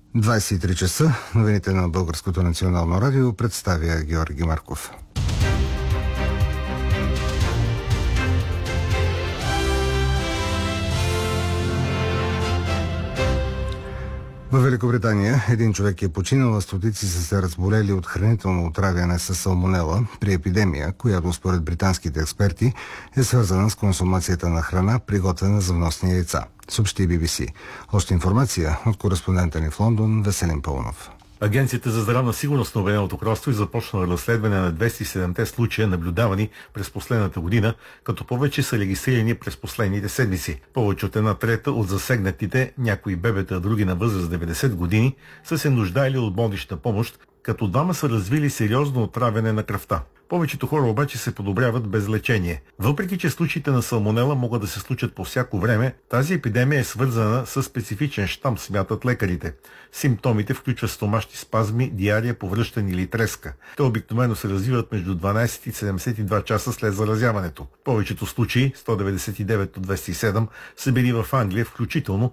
23 часа. Новините на Българското национално радио представя Георги Марков. В Великобритания един човек е починал, а стотици са се разболели от хранително отравяне с салмонела при епидемия, която според британските експерти е свързана с консумацията на храна, приготвена за вносни яйца, съобщи BBC. Още информация от кореспондента ни в Лондон Веселин Пълнов. Агенцията за здравна сигурност на Обединеното кралство започна разследване на 207-те случая, наблюдавани през последната година, като повече са регистрирани през последните седмици. Повече от една трета от засегнатите, някои бебета, а други на възраст 90 години, са се нуждаели от болнична помощ, като двама са развили сериозно отравяне на кръвта. Повечето хора обаче се подобряват без лечение. Въпреки че случаите на салмонела могат да се случат по всяко време, тази епидемия е свързана с специфичен щам, смятат лекарите. Симптомите включват стомашни спазми, диария, повръщане или треска. Те обикновено се развиват между 12 и 72 часа след заразяването. Повечето случаи, 199 от 207, са били в Англия, включително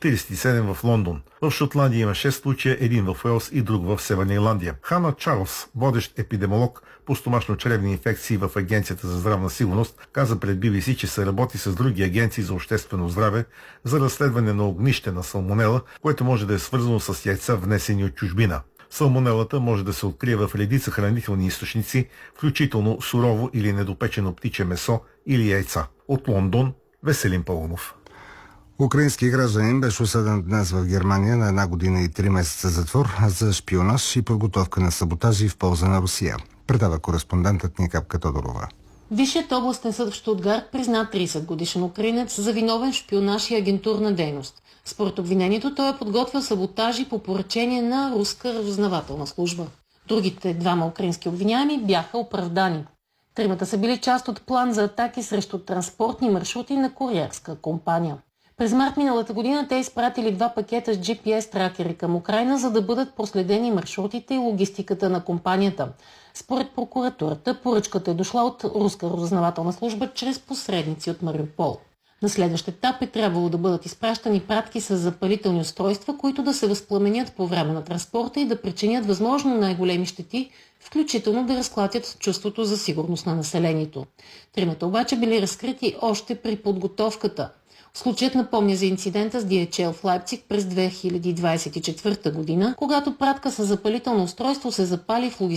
47 в Лондон. В Шотландия има 6 случая, един в Уелс и друг в Северна Ирландия. Хана Чарлз, водещ епидемолог по стомашно-чревни инфекции в Агенцията за здравна сигурност, каза пред BBC, че се работи с други агенции за обществено здраве за разследване на огнище на салмонела, което може да е свързано с яйца, внесени от чужбина. Салмонелата може да се открие в редица хранителни източници, включително сурово или недопечено птиче месо или яйца. От Лондон Веселин Пълнов. Украински гражданин беше осъден днес в Германия на 1 година и 3 месеца затвор за шпионаж и подготовка на саботажи в полза на Русия. Предава кореспондентът ни Капка Тодорова. Висшият областен съд в Щутгарт призна 30-годишен украинец за виновен в шпионаж и агентурна дейност. Според обвинението той е подготвил саботажи по поръчение на руска разузнавателна служба. Другите двама украински обвиняеми бяха оправдани. Тримата са били част от план за атаки срещу транспортни маршрути на куриерска компания. През март миналата година те изпратили 2 пакета с GPS тракери към Украйна, за да бъдат проследени маршрутите и логистиката на компанията. Според прокуратурата, поръчката е дошла от руска разузнавателна служба чрез посредници от Мариупол. На следващ етап е трябвало да бъдат изпращани пратки с запалителни устройства, които да се възпламенят по време на транспорта и да причинят възможно най-големи щети, включително да разклатят чувството за сигурност на населението. Тримата обаче били разкрити още при подготовката. Случаят напомня за инцидента с DHL в Лайпциг през 2024 година, когато пратка с запалително устройство се запали в логистичната